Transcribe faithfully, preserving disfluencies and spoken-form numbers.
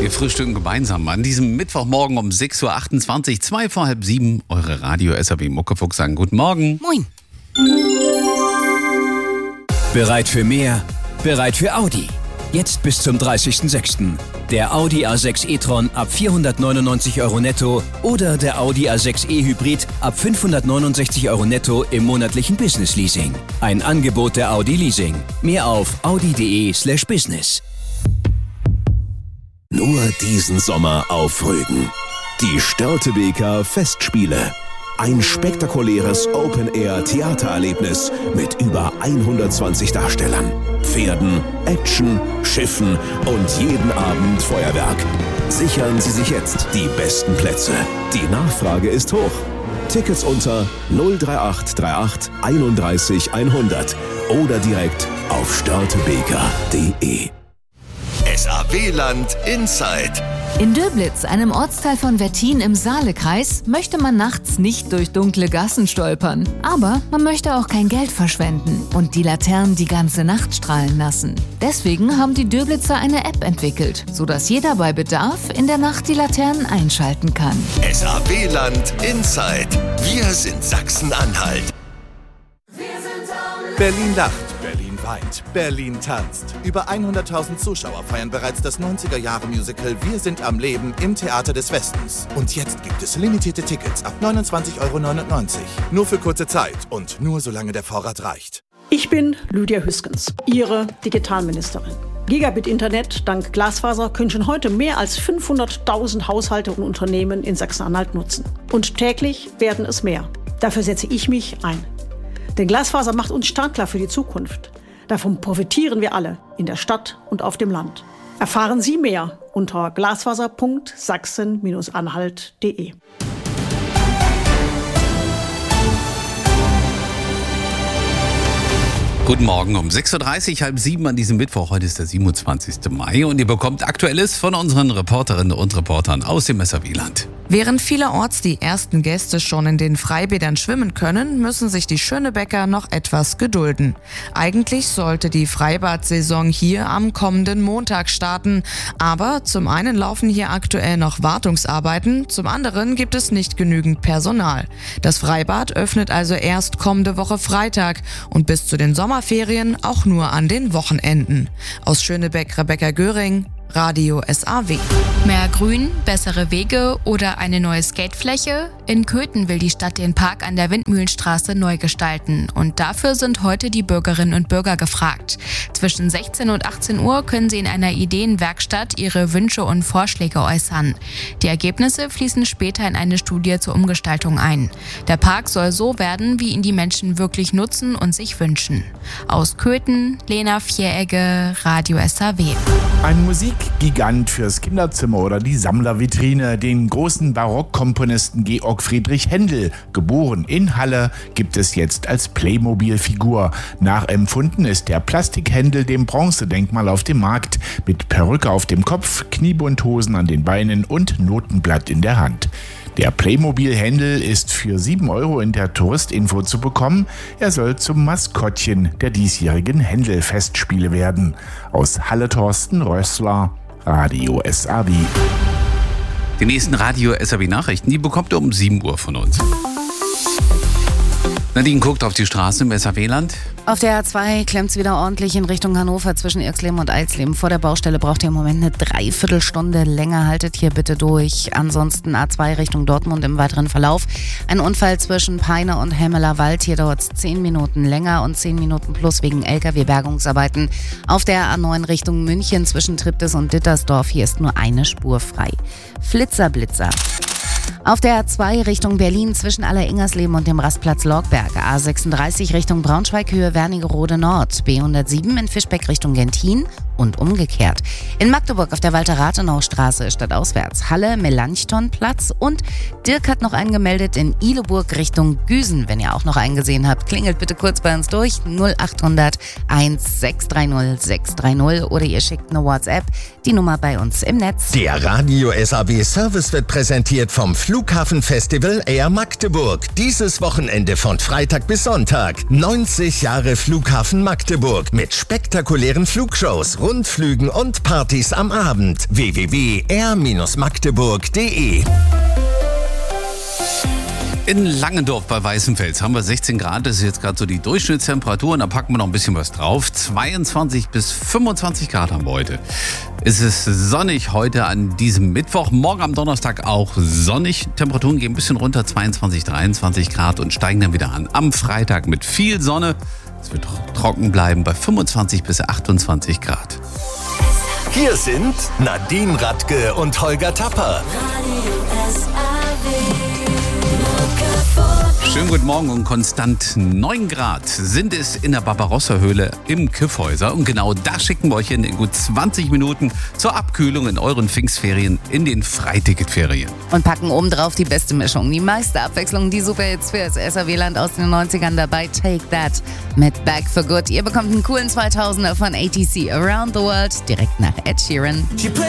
Wir frühstücken gemeinsam an diesem Mittwochmorgen um sechs Uhr achtundzwanzig, zwei vor halb sieben. Eure Radio S A B Muckefuchs sagen guten Morgen. Moin. Bereit für mehr? Bereit für Audi. Jetzt bis zum dreißigsten sechsten Der Audi A sechs e-tron ab vierhundertneunundneunzig Euro netto oder der Audi A sechs e-Hybrid ab fünfhundertneunundsechzig Euro netto im monatlichen Business Leasing. Ein Angebot der Audi Leasing. Mehr auf audi.de slash business. Nur diesen Sommer auf Rügen. Die Störtebeker Festspiele. Ein spektakuläres Open-Air-Theatererlebnis mit über hundertzwanzig Darstellern, Pferden, Action, Schiffen und jeden Abend Feuerwerk. Sichern Sie sich jetzt die besten Plätze. Die Nachfrage ist hoch. Tickets unter null drei acht drei acht einunddreißig hundert oder direkt auf störtebeker punkt de. S A B-Land Inside. In Döblitz, einem Ortsteil von Wettin im Saalekreis, möchte man nachts nicht durch dunkle Gassen stolpern. Aber man möchte auch kein Geld verschwenden und die Laternen die ganze Nacht strahlen lassen. Deswegen haben die Döblitzer eine App entwickelt, sodass jeder bei Bedarf in der Nacht die Laternen einschalten kann. S A B-Land Inside. Wir sind Sachsen-Anhalt. Berlin lacht, Berlin weint, Berlin tanzt. Über hunderttausend Zuschauer feiern bereits das neunziger-Jahre-Musical Wir sind am Leben im Theater des Westens. Und jetzt gibt es limitierte Tickets ab neunundzwanzig Euro neunundneunzig. Nur für kurze Zeit und nur solange der Vorrat reicht. Ich bin Lydia Hüskens, Ihre Digitalministerin. Gigabit-Internet dank Glasfaser können schon heute mehr als fünfhunderttausend Haushalte und Unternehmen in Sachsen-Anhalt nutzen. Und täglich werden es mehr. Dafür setze ich mich ein. Denn Glasfaser macht uns startklar für die Zukunft. Davon profitieren wir alle, in der Stadt und auf dem Land. Erfahren Sie mehr unter glasfaser punkt sachsen Bindestrich anhalt punkt de. Guten Morgen um sechs Uhr dreißig, halb sieben an diesem Mittwoch. Heute ist der siebenundzwanzigste Mai und ihr bekommt Aktuelles von unseren Reporterinnen und Reportern aus dem S A B-Land. Während vielerorts die ersten Gäste schon in den Freibädern schwimmen können, müssen sich die Schönebecker noch etwas gedulden. Eigentlich sollte die Freibad-Saison hier am kommenden Montag starten, aber zum einen laufen hier aktuell noch Wartungsarbeiten, zum anderen gibt es nicht genügend Personal. Das Freibad öffnet also erst kommende Woche Freitag und bis zu den Sommerferien auch nur an den Wochenenden. Aus Schönebeck, Rebecca Göring, Radio S A W. Mehr Grün, bessere Wege oder eine neue Skatefläche? In Köthen will die Stadt den Park an der Windmühlenstraße neu gestalten und dafür sind heute die Bürgerinnen und Bürger gefragt. Zwischen sechzehn und achtzehn Uhr können sie in einer Ideenwerkstatt ihre Wünsche und Vorschläge äußern. Die Ergebnisse fließen später in eine Studie zur Umgestaltung ein. Der Park soll so werden, wie ihn die Menschen wirklich nutzen und sich wünschen. Aus Köthen, Lena Vieregge, Radio S A W. Ein Musikgigant fürs Kinderzimmer oder die Sammlervitrine, den großen Barockkomponisten Georg Friedrich Händel, geboren in Halle, gibt es jetzt als Playmobil-Figur. Nachempfunden ist der Plastik-Händel dem Bronzedenkmal auf dem Markt, mit Perücke auf dem Kopf, Kniebundhosen an den Beinen und Notenblatt in der Hand. Der Playmobil-Händel ist für sieben Euro in der Touristinfo zu bekommen. Er soll zum Maskottchen der diesjährigen Händel-Festspiele werden. Aus Halle Thorsten Rössler, Radio S A W. Die nächsten Radio S A B-Nachrichten, die bekommt ihr um sieben Uhr von uns. Nadine guckt auf die Straße im S A W-Land. Auf der A zwei klemmt es wieder ordentlich in Richtung Hannover zwischen Irxleben und Eisleben. Vor der Baustelle braucht ihr im Moment eine Dreiviertelstunde länger. Haltet hier bitte durch. Ansonsten A zwei Richtung Dortmund im weiteren Verlauf. Ein Unfall zwischen Peine und Hemmeler Wald. Hier dauert es zehn Minuten länger und zehn Minuten plus wegen L K W-Bergungsarbeiten. Auf der A neun Richtung München zwischen Triptis und Dittersdorf. Hier ist nur eine Spur frei. Flitzer, Blitzer. Auf der A zwei Richtung Berlin zwischen Aller-Ingersleben und dem Rastplatz Lorgberg. A sechsunddreißig Richtung Braunschweig Höhe Wernigerode Nord. B hundertsieben in Fischbeck Richtung Gentin und umgekehrt. In Magdeburg auf der Walter-Rathenau-Straße stadtauswärts Halle Melanchthonplatz und Dirk hat noch angemeldet in Ihleburg Richtung Güsen. Wenn ihr auch noch einen gesehen habt, klingelt bitte kurz bei uns durch null achthundert eins sechs drei null sechs drei null oder ihr schickt eine WhatsApp, die Nummer bei uns im Netz. Der Radio S A B Service wird präsentiert vom Flughafenfestival Air Magdeburg. Dieses Wochenende von Freitag bis Sonntag. neunzig Jahre Flughafen Magdeburg mit spektakulären Flugshows Rundflügen und Partys am Abend. w w w punkt r magdeburg punkt de. In Langendorf bei Weißenfels haben wir sechzehn Grad, das ist jetzt gerade so die Durchschnittstemperatur und da packen wir noch ein bisschen was drauf. zweiundzwanzig bis fünfundzwanzig Grad haben wir heute. Es ist sonnig heute an diesem Mittwoch, morgen am Donnerstag auch sonnig. Temperaturen gehen ein bisschen runter, zweiundzwanzig, dreiundzwanzig Grad und steigen dann wieder an. Am Freitag mit viel Sonne, es wird trocken bleiben bei fünfundzwanzig bis achtundzwanzig Grad. Hier sind Nadine Radke und Holger Tapper. Schönen guten Morgen und konstant neun Grad sind es in der Barbarossa-Höhle im Kyffhäuser. Und genau da schicken wir euch in gut zwanzig Minuten zur Abkühlung in euren Pfingstferien in den Freiticketferien. Und packen obendrauf die beste Mischung, die meiste Abwechslung, die Superhits für das S R W-Land aus den neunzigern dabei. Take That mit Back for Good. Ihr bekommt einen coolen zweitausender von A T C Around the World direkt nach Ed Sheeran.